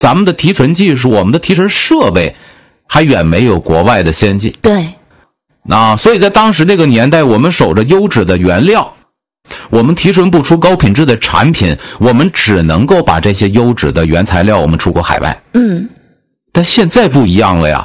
咱们的提纯技术，我们的提纯设备还远没有国外的先进。 对。 所以在当时这个年代，我们守着优质的原料，我们提纯不出高品质的产品，我们只能够把这些优质的原材料我们出口海外。但现在不一样了呀。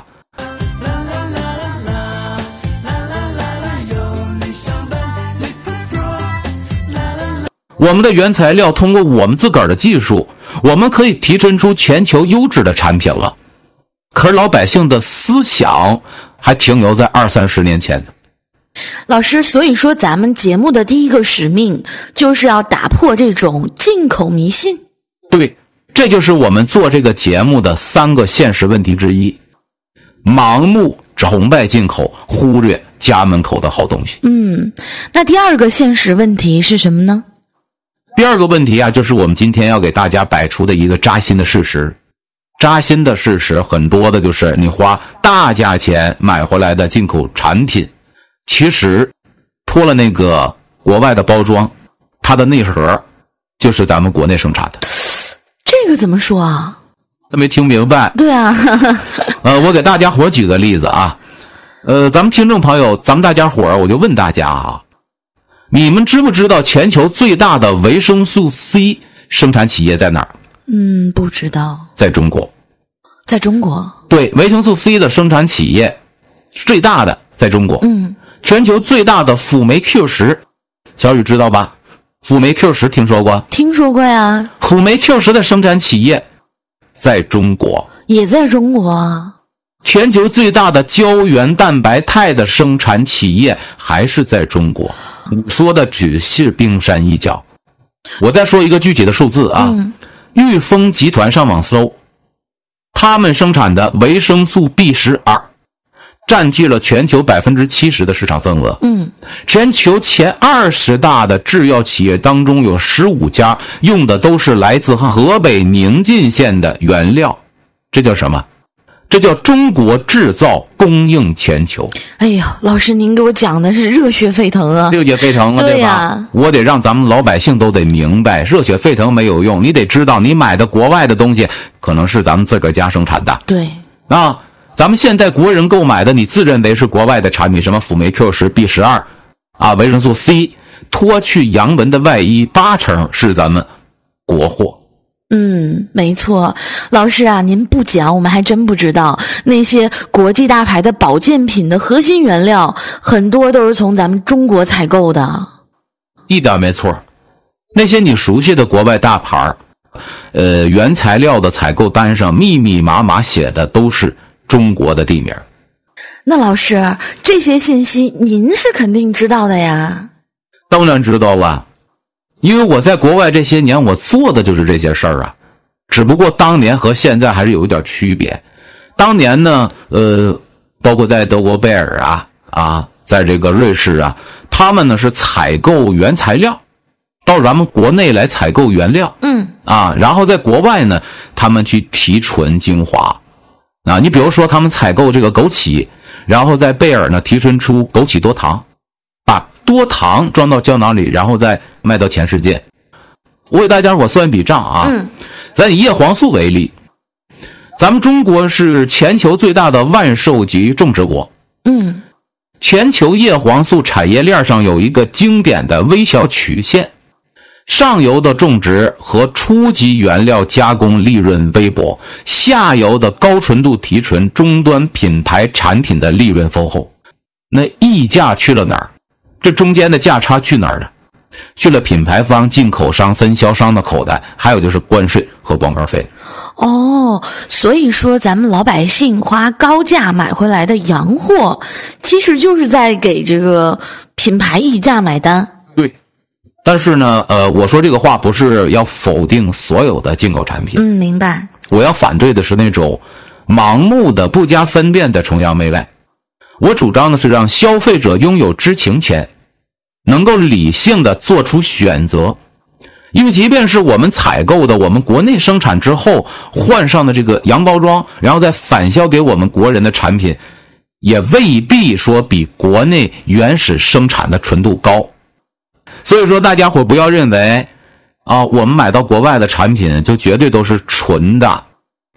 我们的原材料通过我们自个儿的技术，我们可以提纯出全球优质的产品了。可是老百姓的思想还停留在20-30年前的。 老师，所以说咱们节目的第一个使命就是要打破这种进口迷信。 对，这就是我们做这个节目的3个现实问题之一：盲目崇拜进口，忽略家门口的好东西。 那第二个现实问题是什么呢？ 第二个问题啊，就是我们今天要给大家摆出的一个扎心的事实。扎心的事实很多的就是你花大价钱买回来的进口产品，其实脱了那个国外的包装，它的内核就是咱们国内生产的。 这个怎么说啊？ 没听明白？ 对啊。 我给大家伙举个例子啊。咱们听众朋友，咱们大家伙我就问大家啊，你们知不知道全球最大的维生素 C 生产企业在哪儿？ 不知道。 在中国。 在中国？对， 维生素 C 的生产企业最大的在中国。全球最大的辅酶 Q10，小雨知道吧？辅酶 Q10 听说过？ 听说过呀。 辅酶 Q10 的生产企业在中国。 也在中国啊。 全球最大的胶原蛋白肽的生产企业还是在中国。说的只是冰山一角。我再说一个具体的数字啊。裕丰集团上网搜，他们生产的维生素 B12 占据了全球 70% 的市场份额。全球前20大的制药企业当中有15家用的都是来自河北宁晋县的原料。这叫什么？这叫中国制造供应全球。 哎呀，老师您给我讲的是热血沸腾啊。 热血沸腾啊，对吧？我得让咱们老百姓都得明白，热血沸腾没有用，你得知道你买的国外的东西可能是咱们自个儿家生产的。 对。 咱们现在国人购买的你自认为是国外的产品，什么辅酶 Q10 B12 维生素 C， 脱去洋文的外衣，80%是咱们国货。 没错。老师啊，您不讲我们还真不知道，那些国际大牌的保健品的核心原料很多都是从咱们中国采购的。 一点没错。那些你熟悉的国外大牌原材料的采购单上密密麻麻写的都是中国的地名。 那老师，这些信息您是肯定知道的呀？ 当然知道了，因为我在国外这些年我做的就是这些事儿啊。只不过当年和现在还是有一点区别。当年呢包括在德国贝尔在这个瑞士他们呢是采购原材料到咱们国内来采购原料。然后在国外呢他们去提纯精华。你比如说他们采购这个枸杞，然后在贝尔呢提纯出枸杞多糖，把多糖装到胶囊里，然后再卖到全世界。我给大家伙算一笔账咱以叶黄素为例，咱们中国是全球最大的万寿菊种植国。全球叶黄素产业链上有一个经典的微小曲线，上游的种植和初级原料加工利润微薄，下游的高纯度提纯终端品牌产品的利润丰厚。那溢价去了哪儿？这中间的价差去哪儿了？去了品牌方、进口商、分销商的口袋，还有就是关税和广告费。 所以说咱们老百姓花高价买回来的洋货，其实就是在给这个品牌溢价买单。 对。但是呢我说这个话不是要否定所有的进口产品。 明白。 我要反对的是那种盲目的不加分辨的崇洋媚外。我主张的是让消费者拥有知情权，能够理性的做出选择。因为即便是我们采购的我们国内生产之后换上的这个洋包装，然后再返销给我们国人的产品，也未必说比国内原始生产的纯度高。所以说大家伙不要认为我们买到国外的产品就绝对都是纯的。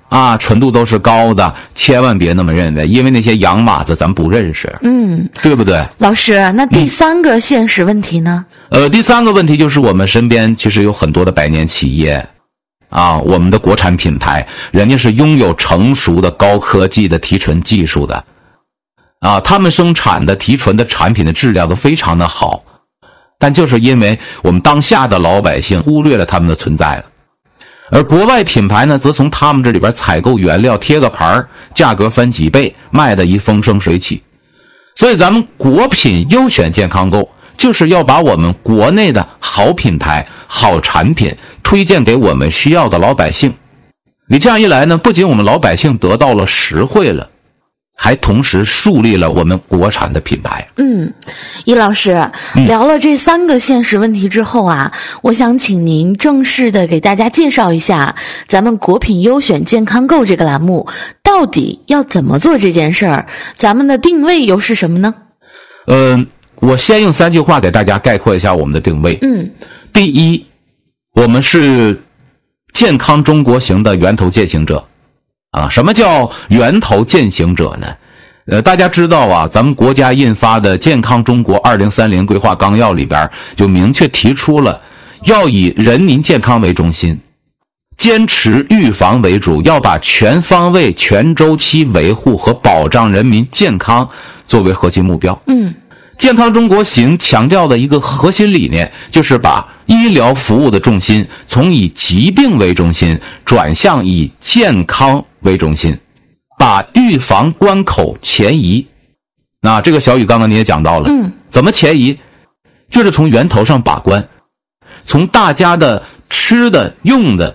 啊，纯度都是高的，千万别那么认为，因为那些洋码子咱不认识，对不对？ 老师，那第三个现实问题呢？ 第三个问题就是我们身边其实有很多的百年企业啊，我们的国产品牌，人家是拥有成熟的高科技的提纯技术的啊，他们生产的提纯的产品的质量都非常的好，但就是因为我们当下的老百姓忽略了他们的存在了。而国外品牌呢，则从他们这里边采购原料，贴个牌，价格翻几倍，卖的一风生水起。所以咱们国品优选健康购，就是要把我们国内的好品牌、好产品推荐给我们需要的老百姓。你这样一来呢，不仅我们老百姓得到了实惠了，还同时树立了我们国产的品牌。 易老师，聊了这三个现实问题之后啊，我想请您正式的给大家介绍一下咱们国品优选健康购这个栏目到底要怎么做这件事儿，咱们的定位又是什么呢？ 我先用3句话给大家概括一下我们的定位。第一，我们是健康中国行的源头践行者啊。什么叫源头践行者呢？大家知道啊，咱们国家印发的《健康中国2030规划纲要》里边就明确提出了，要以人民健康为中心，坚持预防为主，要把全方位、全周期维护和保障人民健康作为核心目标。健康中国行强调的一个核心理念，就是把医疗服务的重心从以疾病为中心转向以健康为中心，把预防关口前移。那这个小雨刚刚你也讲到了，怎么前移？就是从源头上把关，从大家的吃的用的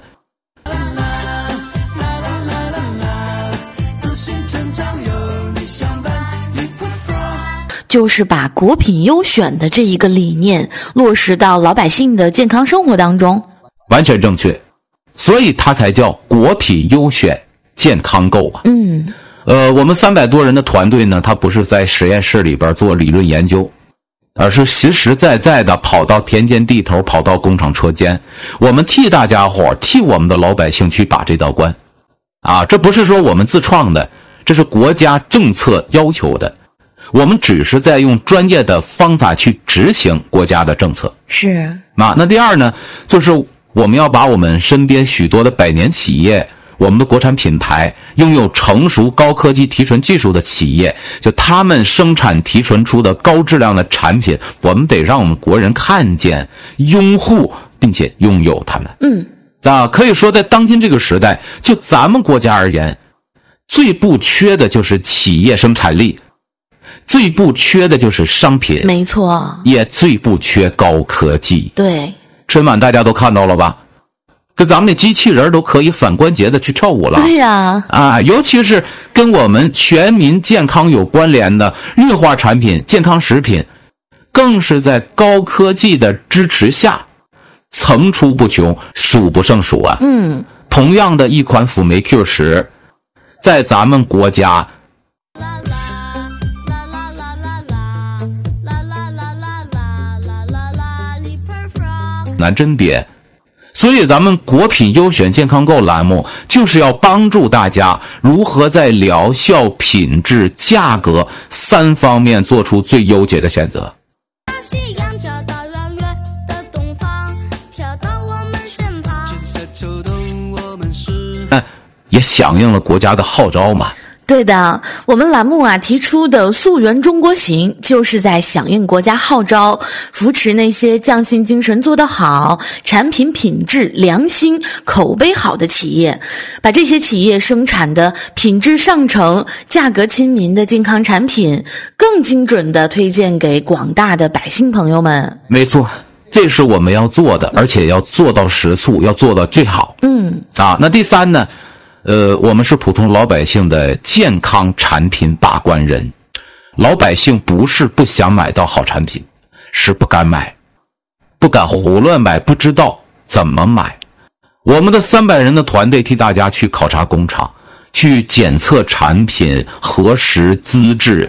就是把国品优选的这一个理念落实到老百姓的健康生活当中。 完全正确，所以它才叫国品优选健康购啊。我们300多人的团队呢，它不是在实验室里边做理论研究，而是实实在在的跑到田间地头，跑到工厂车间，我们替大家伙，替我们的老百姓去把这道关啊。这不是说我们自创的，这是国家政策要求的，我们只是在用专业的方法去执行国家的政策。 是那第二呢，就是我们要把我们身边许多的百年企业，我们的国产品牌，拥有成熟高科技提纯技术的企业，就他们生产提纯出的高质量的产品，我们得让我们国人看见、拥护并且拥有它们。可以说在当今这个时代，就咱们国家而言，最不缺的就是企业生产力，最不缺的就是商品， 没错， 也最不缺高科技。 对， 春晚大家都看到了吧？跟咱们的机器人都可以反关节的去跳舞了。 对呀， 尤其是跟我们全民健康有关联的日化产品、健康食品，更是在高科技的支持下，层出不穷，数不胜数啊。同样的一款辅酶 Q10，在咱们国家难甄别。所以咱们国品优选健康购栏目就是要帮助大家如何在疗效、品质、价格3方面做出最优解的选择。也响应了国家的号召嘛。 对的，我们栏目提出的溯源中国行，就是在响应国家号召，扶持那些匠心精神做得好、产品品质良心、口碑好的企业，把这些企业生产的品质上乘、价格亲民的健康产品，更精准地推荐给广大的百姓朋友们。 没错，这是我们要做的，而且要做到实处，要做到最好。那第三呢？我们是普通老百姓的健康产品把关人。老百姓不是不想买到好产品，是不敢买，不敢胡乱买，不知道怎么买。我们的300人的团队替大家去考察工厂，去检测产品，核实资质，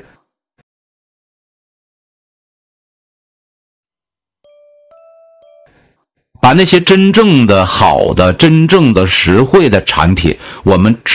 把那些真正的好的、真正的实惠的产品，我们